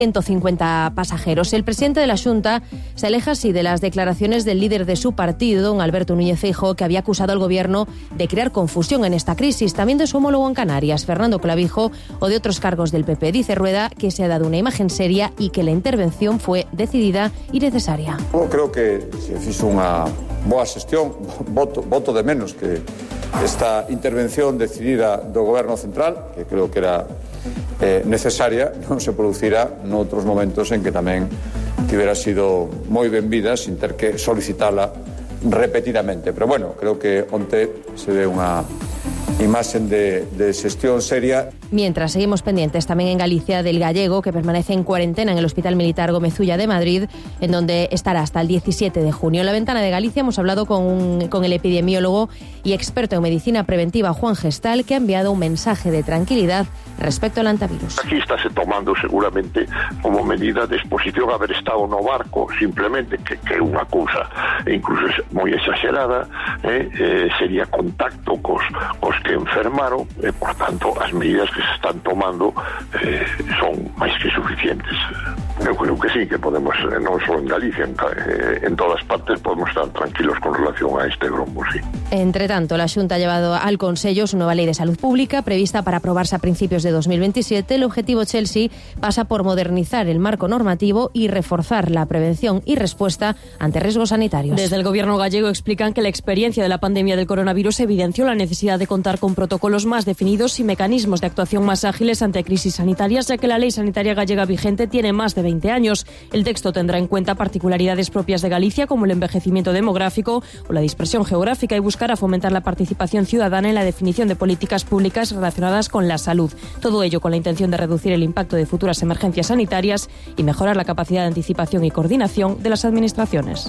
150 pasajeros. El presidente de la Xunta se aleja así de las declaraciones del líder de su partido, don Alberto Núñez Feijóo, que había acusado al gobierno de crear confusión en esta crisis. También de su homólogo en Canarias, Fernando Clavijo, o de otros cargos del PP. Dice Rueda que se ha dado una imagen seria y que la intervención fue decidida y necesaria. Creo que se fixo unha boa xestión, voto de menos que esta intervención decidida do Goberno Central, que creo que era necesaria, non se producirá noutros momentos en que tamén tivera sido moi benvida sin ter que solicitala repetidamente. Pero bueno, creo que onte se ve unha imagen de xestión seria. Mientras seguimos pendientes también en Galicia del gallego que permanece en cuarentena en el Hospital Militar Gómez Ulla de Madrid, en donde estará hasta el 17 de junio. En La Ventana de Galicia hemos hablado con el epidemiólogo y experto en medicina preventiva Juan Gestal, que ha enviado un mensaje de tranquilidad respecto al antivirus. Aquí estáse tomando seguramente como medida de exposición haber estado no barco, simplemente, que é unha cousa incluso moi exagerada, sería contacto cos que enfermaron, por tanto as medidas que se están tomando son máis que suficientes. Eu creo que sí, que podemos, non só en Galicia, en todas partes podemos estar tranquilos con relación a este grombo, sí. Entre tanto, la Xunta ha llevado al Consello su nueva ley de salud pública, prevista para aprobarse a principios de 2027. El objetivo Chelsea pasa por modernizar el marco normativo y reforzar la prevención y respuesta ante riesgos sanitarios. Desde el gobierno gallego explican que la experiencia de la pandemia del coronavirus evidenció la necesidad de contar con protocolos más definidos y mecanismos de actuación más ágiles ante crisis sanitarias, ya que la ley sanitaria gallega vigente tiene más de 20 años. El texto tendrá en cuenta particularidades propias de Galicia, como el envejecimiento demográfico o la dispersión geográfica, y buscará fomentar la participación ciudadana en la definición de políticas públicas relacionadas con la salud. Todo ello con la intención de reducir el impacto de futuras emergencias sanitarias y mejorar la capacidad de anticipación y coordinación de las administraciones.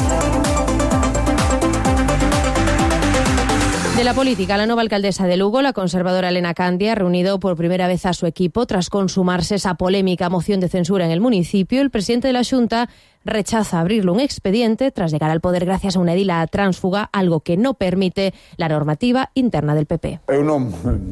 De la política, la nueva alcaldesa de Lugo, la conservadora Elena Candia, ha reunido por primera vez a su equipo tras consumarse esa polémica moción de censura en el municipio. El presidente de la Xunta rechaza abrirle un expediente tras llegar al poder gracias a una edila tránsfuga, algo que no permite la normativa interna del PP. Eu non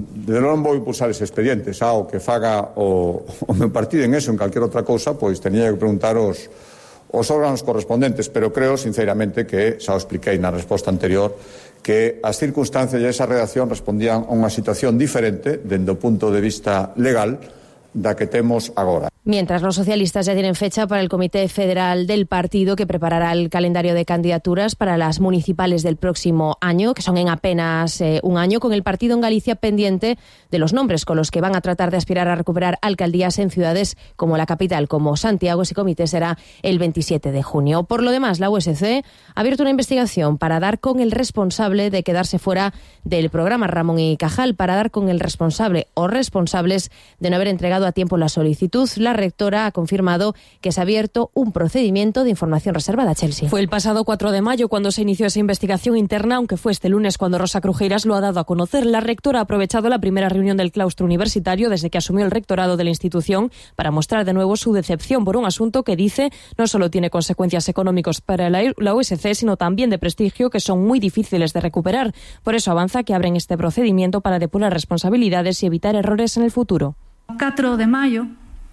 vou impulsar ese expediente, o que faga o meu partido en eso, en calquera outra cousa, pois tenía que preguntar os órganos correspondentes, pero creo sinceramente que, xa o expliquei na resposta anterior, que as circunstancias e esa redacción respondían a unha situación diferente dende o punto de vista legal da que temos agora. Mientras los socialistas ya tienen fecha para el Comité Federal del Partido, que preparará el calendario de candidaturas para las municipales del próximo año, que son en apenas un año, con el partido en Galicia pendiente de los nombres con los que van a tratar de aspirar a recuperar alcaldías en ciudades como la capital, como Santiago. Ese comité será el 27 de junio. Por lo demás, la USC ha abierto una investigación para dar con el responsable de quedarse fuera del programa Ramón y Cajal, para dar con el responsable o responsables de no haber entregado a tiempo la solicitud. La rectora ha confirmado que se ha abierto un procedimiento de información reservada a Chelsea. Fue el pasado 4 de mayo cuando se inició esa investigación interna, aunque fue este lunes cuando Rosa Crujeiras lo ha dado a conocer. La rectora ha aprovechado la primera reunión del claustro universitario desde que asumió el rectorado de la institución para mostrar de nuevo su decepción por un asunto que dice no solo tiene consecuencias económicas para la USC, sino también de prestigio, que son muy difíciles de recuperar. Por eso avanza que abren este procedimiento para depurar responsabilidades y evitar errores en el futuro. 4 de maio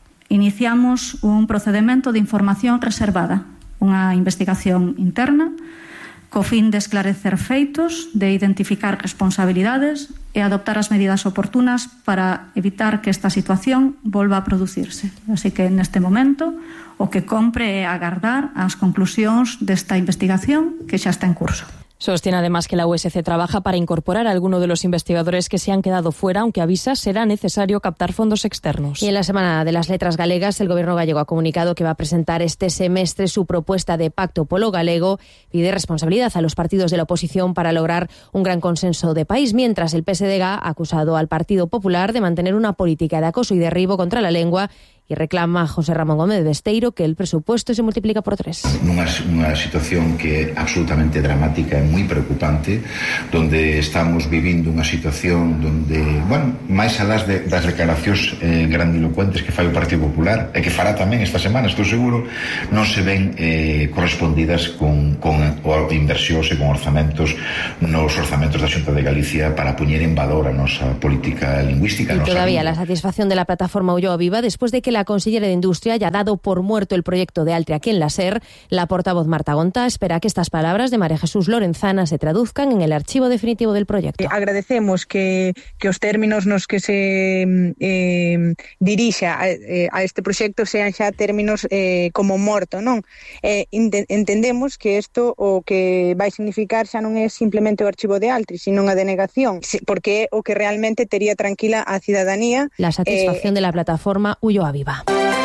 iniciamos un procedemento de información reservada, unha investigación interna co fin de esclarecer feitos, de identificar responsabilidades e adoptar as medidas oportunas para evitar que esta situación volva a producirse. Así que neste momento o que compre é agardar as conclusións desta investigación que xa está en curso. Sostiene además que la USC trabaja para incorporar a alguno de los investigadores que se han quedado fuera, aunque avisa será necesario captar fondos externos. Y en la Semana de las Letras Galegas, el Gobierno gallego ha comunicado que va a presentar este semestre su propuesta de pacto polo galego. Pide responsabilidad a los partidos de la oposición para lograr un gran consenso de país, mientras el PSDG ha acusado al Partido Popular de mantener una política de acoso y derribo contra la lengua y reclama a José Ramón Gómez Besteiro que el presupuesto se multiplica por 3. Unha situación que é absolutamente dramática e moi preocupante, donde estamos vivindo unha situación donde, máis alás das declaracións grandilocuentes que fai o Partido Popular e que fará tamén esta semana, estou seguro, non se ven correspondidas con inversións e con orzamentos nos orzamentos da Xunta de Galicia para poñer en valor a nosa política lingüística. Y todavía la satisfacción de la plataforma Ulloa Viva después de que la la consellera de Industria ya ha dado por muerto el proyecto de Altri aquí en la SER. La portavoz Marta Gonta espera que estas palabras de María Jesús Lorenzana se traduzcan en el archivo definitivo del proyecto. Agradecemos que os términos nos que se dirixa a este proxecto sean xa términos como morto, non? Entendemos que isto o que vai significar xa non é simplemente o archivo de Altri, sino unha denegación, porque é o que realmente tería tranquila a cidadanía. La satisfacción de la plataforma Ulloa Viva.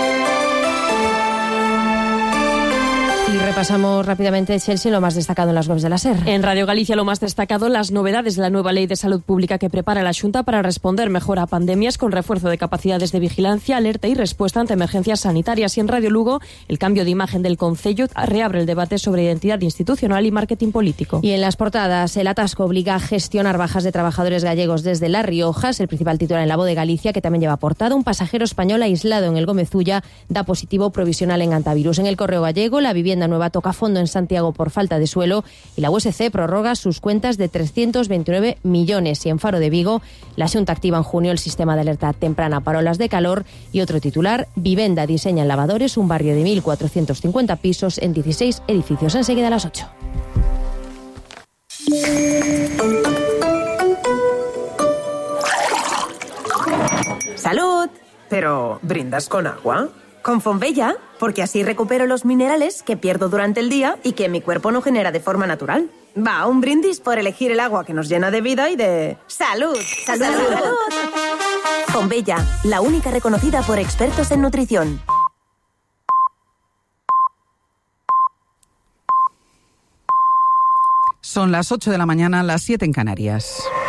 Y repasamos rápidamente, Chelsea, lo más destacado en las webs de la SER. En Radio Galicia lo más destacado, las novedades de la nueva Ley de Salud Pública que prepara la Xunta para responder mejor a pandemias con refuerzo de capacidades de vigilancia, alerta y respuesta ante emergencias sanitarias. Y en Radio Lugo, el cambio de imagen del Concello reabre el debate sobre identidad institucional y marketing político. Y en las portadas, el atasco obliga a gestionar bajas de trabajadores gallegos desde Las Riojas. El principal titular en La Voz de Galicia, que también lleva portada, un pasajero español aislado en el Gómez Ulla da positivo provisional en antivirus. En el Correo Gallego, la vivienda nueva toca fondo en Santiago por falta de suelo y la USC prorroga sus cuentas de 329 millones. Y en Faro de Vigo, la Xunta activa en junio el sistema de alerta temprana para olas de calor. Y otro titular, Vivenda diseña en Lavadores un barrio de 1.450 pisos en 16 edificios. Enseguida a las 8. ¡Salud! Pero, ¿brindas con agua? Con Fonbella, porque así recupero los minerales que pierdo durante el día y que mi cuerpo no genera de forma natural. Va, un brindis por elegir el agua que nos llena de vida y de... ¡Salud! ¡Salud! ¡Salud! Fonbella, la única reconocida por expertos en nutrición. Son las 8 de la mañana, las 7 en Canarias.